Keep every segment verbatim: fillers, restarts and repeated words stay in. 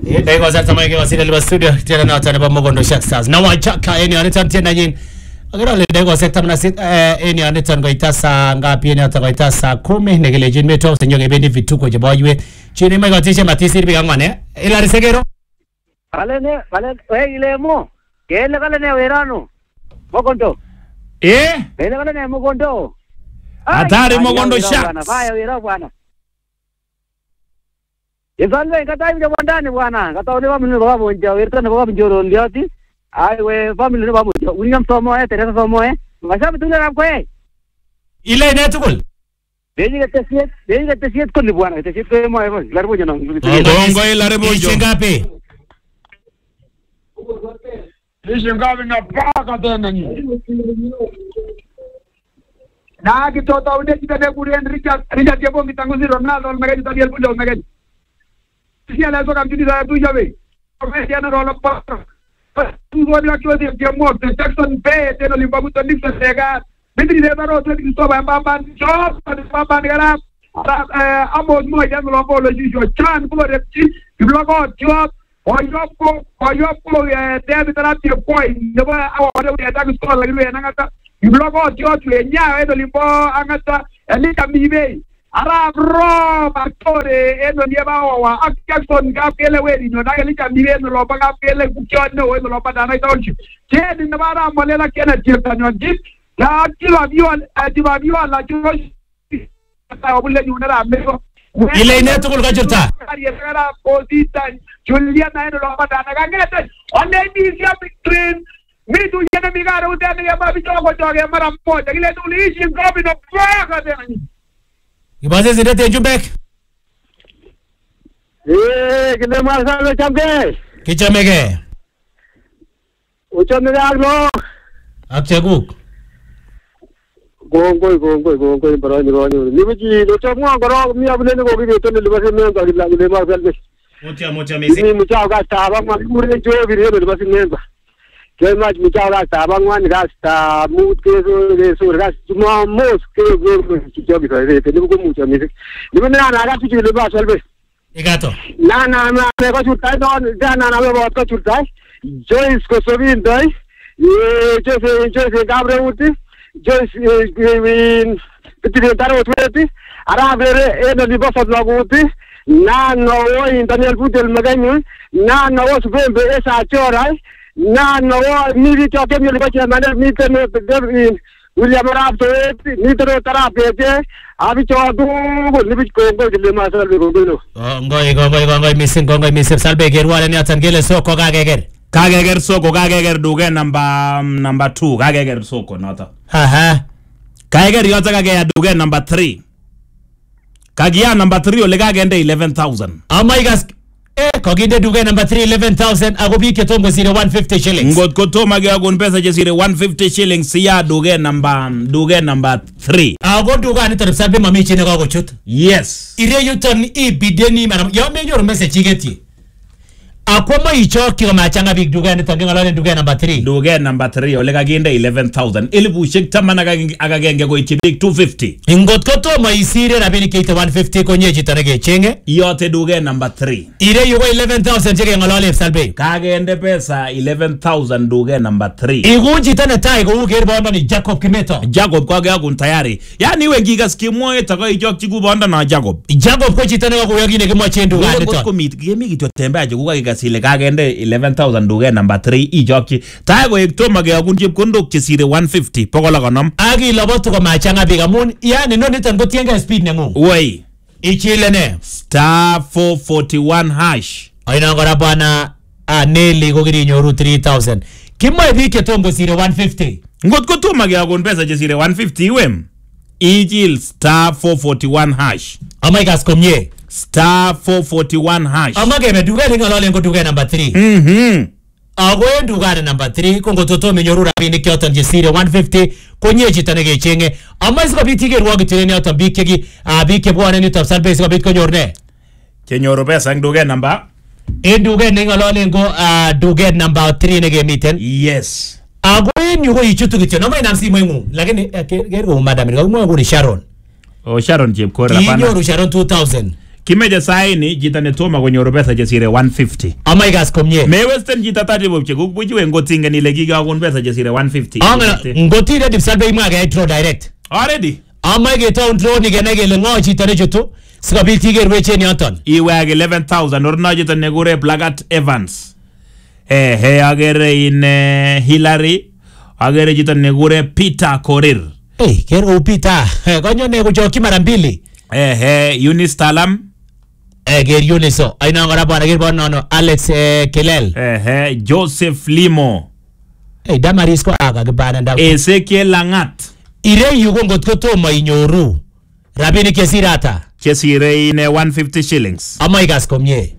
Dai ko sa samay ke wasile liba studio tena na tana ba Mogondo Shark Stars. Na wachaka eni anitan tena nyin. Agora le dai ko sekta mna sit eni anitan ko itasa ngapi eni ata ko itasa kumi negeleje meto senyoge bendi vituko je boywe. Chini mai ko tishe matisi bi ngane. Ila risegero. Kale ne kale eh ile mo. Kele kale ne werano. Mogondo. Eh? Kele kale ne Mogondo. Atari Mogondo Sharks. Vaya wira bwana. Izalwe ngatai mja bandani bwana. Ngataone wa mimi baba monja wirta na baba mjoro ndiati. Ai we family ne baba monja. Unyam somo eh teresa somo eh. Mashabi tule na kwe. Ile ne tukul. Deji ke tesiet, deji ke tesiet ko ni bwana. Tesiet ko mo eh larbo jana. Bongo ile larbo jo. Ishingapi? Ishingapi na paka tena ni. Na kitota ude kitane kurien Richard Richard Jebo mitanguzi Ronaldo magadi tadiel pujo magadi. Si ala so kamtini za tu jabe. Professional rola pa. Tu go bila kiwa dia morte Jackson Bay teno limbabu to nipsa sega. Bidri de baro to di so ba ba job ba ba ngara. Eh amo mo ya lo bo lo jijo chan ko re ti blogo job. Oyopo oyopo eh David Arati boy ne ba awore ya dagu so la lu ngata. Blogo job le nya edo limbo angata elika mibe. Ara bro baktore eno nieba wa Jackson gapele wedi no na elika mibe no lo baga pele kukione we no pada na tonchi. Kedi na bara molela kena tirta no dip. La kila vio atiba vio la jo ta obulle ni una mego. Ile ine tukul kajurta. Ara posita Juliana eno lo pada na ngete. Onde ni sia train mi tu yene mi gara utene ya babi jogo jogo mara moja ile tu liishi ngobi no baka tena ni. Ibaze zile te Jubek. Eh kile masalo chambe. Kichamege. Uchamege aglo. Akchaguk. Gongo gongo gongo baro ni baro ni. Nibuji lo chamwa baro mi abule ni gobi to ni libase me ngari la le ma felbe. Mocha mocha mesi. Ni mucha ga taba ma mure jo bi re libase me ba. Ke ma mucha ga taba ngwan ga sta mut ke so ke so ga ma mos ke go jo bi re te ni go mucha mesi. Ni na na ga tu le ba felbe. Igato. Na na na me ko chutai don da na na me ba ko chutai. Joyce ko sobin dai. Ye Joyce Joyce gabre uti. Joyce win pitire taro tweti. Ara vere e no li bosa laguti. Na no in Daniel Budel maganyu. Na no was bembe esa chorai. Na no mi vi to ke mi le bache mane mi te no de William Rapto ni te no tarapete. Abi cho du ni bi ko ko le ma sal ko no. Ngoi ngoi ngoi missing ngoi missing salbe gerwale ni atangele soko kageger. Kageger soko kageger duge number number two kageger soko nota. Aha. Kageger yota kageya duge number three. Kagia number three ole kagende eleven thousand. Amaigas eh koginde duge number three eleven thousand agobi ketongo zero one fifty shillings. Ngot kotoma ge agon pesa je zero one fifty shillings ya duge number duge number three. Ago duga ni tarif salbe mami chine kwa gochut. Yes. Ire yuton i bideni madam. Yo menyor message chigeti. Akoma ichoki kama changa big duga ni tangenga lone duga number three. Duga number three ole kaginde eleven thousand. Ilibu shik tamana agagenge go ichibik two fifty. Ingot koto ma isire na bini keite one fifty konye chitanege chenge. Yote duga number three. Ire yugo eleven thousand chege ngalole salbe. Kagende pesa eleven thousand duga number three. Igu chitane tai go uger bonda ni Jacob Kimeto. Jacob kwa gaya kun tayari. Yani we giga skimo e tako ichok chiku bonda na Jacob. Jacob kwa chitane kwa kuyagine kimo chendu gane to. Ngo komit gemi kito tembe aje kuka giga sile kagende eleven thousand duga number three ichok. Tai go ektoma gaya kun chip kondok chisire one fifty pokola konom. Agi lobotu kwa machanga bigamun. Yani no nitan go tienga speed nengu. Wey. Ichile ne. Star four forty-one hash. Aina ngora bwana a neli go giri nyoru three thousand. Kimo ebi ketongo zero one fifty. Ngot kotoma gaya kun pesa chisire one fifty wem. Ijil star four forty-one hash. Amaigas komye. Star four forty-one hash. Amageme duga ni ngalole ngo duga number three. Mhm. Ago duga number three kongo toto menyoru rabini kyotan jesire one fifty konye chitanege chenge. Amais ko bitike ruwa tireni auto bikegi a bike bwana ni top salbe ko bit konyorne. Chenyoru pesa duga number e duga ni ngalole ngo duga number three nege miten. Yes. Ago nyugo ichutu kityo no mai namsi mwengu lakini gergo madam ngo ngo Sharon. Oh Sharon jeb ko rapana. Kinyoru Sharon two thousand. Kimeje saini jita netoma konyoru pesa chesire one fifty. Ama igas komye. Me western jita thirty bob che kubujiwe ngotinge ni legiga kon pesa chesire one fifty. Anga ngotire dipsalbe ima ga draw direct. Already. Ama ge town draw ni gene gele ngo chito ne chutu. Sikabit iger weche ni aton. Iwag eleven thousand orna jita negure Plagat Evans. Eh he agere in uh, Hillary. Agere jita negure Peter Korir. Hey, kero Peter. Konyo ne kujoki mara mbili. Eh he Eunice Talam. Eh ger Eunice. Aina ngora bwana ger bwana no Alex eh, Kelel. Eh he Joseph Limo. Hey, Damaris ko aga gebana nda. Ezekiel Langat. Ire yugo ngotko tomo inyoru. Rabini kesirata. Chesire in uh, one fifty shillings. Ama igas komye.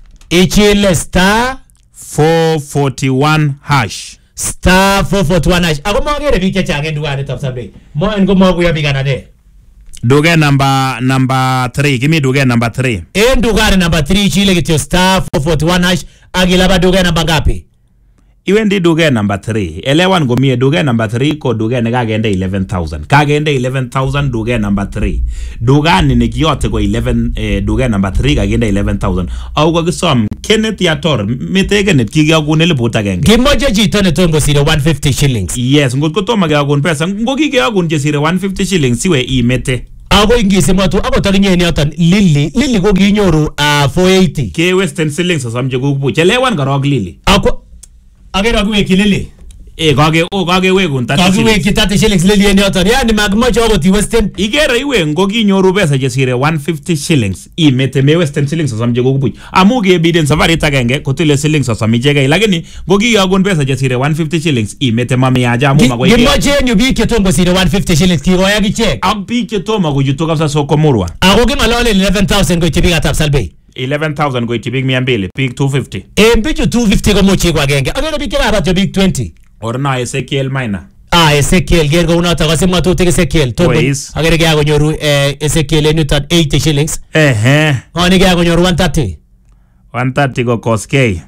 Ichile star four forty-one hash. Star four forty-one hash. Ako mga gere bike change nduwa top sabi. Mo en go mo kuya bigana de. Duge number number three. Give me duge number three. En duga number three chile kityo star four forty-one hash. Agilaba duge number ngapi? Iwe ndi duge number three. Elewan gomie duge number three ko duge ne kagende eleven thousand. Kagende eleven thousand duge number three. Duga ni nekiyote ko eleven eh, duge number three kagende eleven thousand. Au ko kisom Kenneth Yator mete Kenneth kigakun elipu agenge. Kimoje jito ne tongo sire one fifty shillings. Yes, ngot ko toma kagakun pesa. Ngo kigakun je sire one fifty shillings siwe imete. Ako ingisi mwatu ako talinye ni otan Lily Lily ko ginyoru uh, four eighty. Ke Western shillings asamje kukupu. Chelewan karok Lily. Ako agera kuweki Lily. Eh kage o kage wegun thirty shillings. Kage weki thirty shillings Lily ni otan. Yani magmocho ako ti Western. Igera iwe ngo ginyoru pesa je sire one fifty shillings. Imete me Western shillings asamje kukupu. Amu ge biden safari tagenge kotile shillings asamije lakini ngo gigagun pesa je sire one fifty shillings imete mami aja amu magwe. Gimoje ni bike tongo sire one fifty shillings kigoya gichek. Ak bike toma kujuto kapsa soko murwa. Ako gimalole eleven thousand ko chibiga tap salbe. eleven thousand go itibig mia mbili, pig two fifty. E mbicho two fifty ko mochi kwa genge. Agera bikira abato big twenty. Orna Ezekiel Maina. Ah, Ezekiel gergo unata kwa sema tu tege Ezekiel. Tobo. Agera gya go nyoru eh, Ezekiel enutan eighty shillings. Eh eh. Oni gya go nyoru one thirty. one thirty go koskei.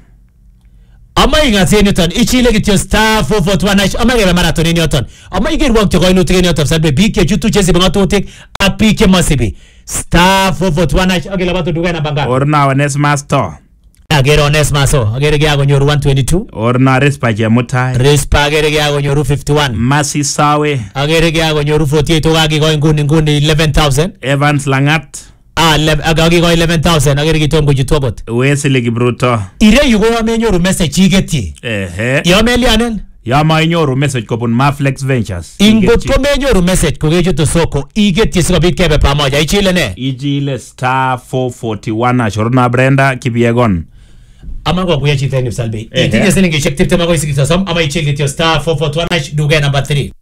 Ama inga se enutan ichile gityo star four forty-one hash. Ama gera marathon enutan. Ama igir wakti ko enutan enutan salbe bike jutu chesi bangato tek apike masibi. Star four forty-one hash. Agera bato duga na banga. Orna Onesma store. Agera Onesma so. Agera gya go nyoru one twenty-two. Orna Respa Jemutai. Respa agera gya go nyoru fifty-one. Masi Sawe. Agera gya go nyoru forty-eight. Ogagi go nguni nguni eleven thousand. Evans Langat. Ah, agagi go eleven thousand. Agera gitongo jutobot. Wesley Gibruto. Ire yugo amenyoru message chigeti. Ehe. Yomeli anen. Yama inyoru message kopun Maflex Ventures. Ingot ko menyoru message ko gejo soko igeti sikobit kebe pamoja ichile ne. Ichile star four forty-one ashorna Brenda Kipiegon. Ama ko kuya chita ni salbe. Itinye selingi shekti tema ko isikita som ama ichile tio star four forty-one duga number three.